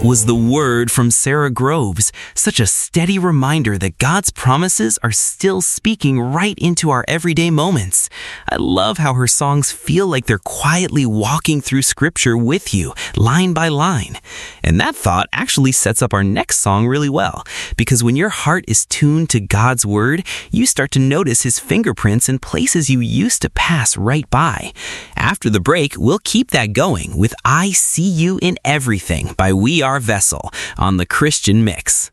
was the word from Sarah Groves, such a steady reminder that God's promises are still speaking right into our everyday moments. I love how her songs feel like they're quietly walking through Scripture with you, line by line. And that thought actually sets up our next song really well, because when your heart is tuned to God's word, you start to notice His fingerprints in places you used to pass right by. After the break, we'll keep that going with I See You in Everything by We Are Vessel on the Christian Mix.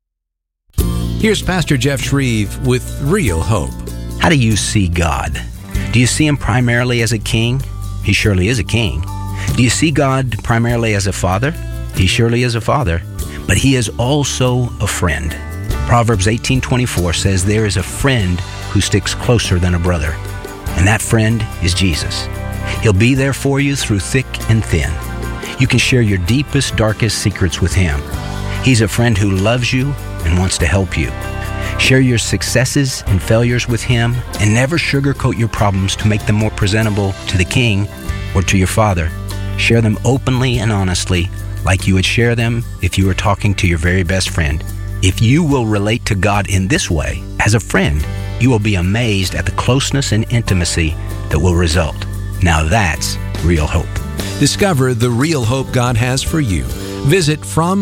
Here's Pastor Jeff Shreve with Real Hope. How do you see God? Do you see Him primarily as a king? He surely is a king. Do you see God primarily as a father? He surely is a father. But He is also a friend. Proverbs 18:24 says there is a friend who sticks closer than a brother. And that friend is Jesus. He'll be there for you through thick and thin. You can share your deepest, darkest secrets with Him. He's a friend who loves you and wants to help you. Share your successes and failures with Him and never sugarcoat your problems to make them more presentable to the King or to your Father. Share them openly and honestly, like you would share them if you were talking to your very best friend. If you will relate to God in this way, as a friend, you will be amazed at the closeness and intimacy that will result. Now that's real hope. Discover the real hope God has for you. Visit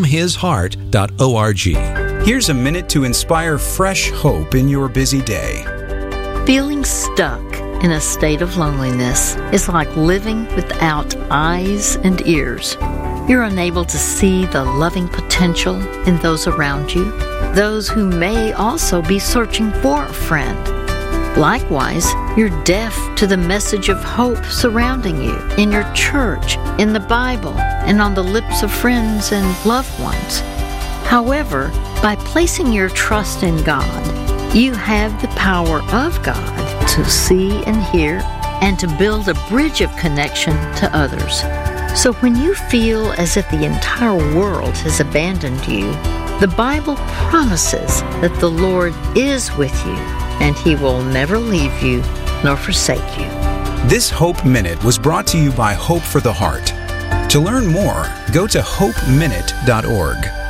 FromHisHeart.org. Here's a minute to inspire fresh hope in your busy day. Feeling stuck in a state of loneliness is like living without eyes and ears. You're unable to see the loving potential in those around you, those who may also be searching for a friend. Likewise, you're deaf to the message of hope surrounding you in your church, in the Bible, and on the lips of friends and loved ones. However, by placing your trust in God, you have the power of God to see and hear and to build a bridge of connection to others. So when you feel as if the entire world has abandoned you, the Bible promises that the Lord is with you and He will never leave you nor forsake you. This Hope Minute was brought to you by Hope for the Heart. To learn more, go to hopeminute.org.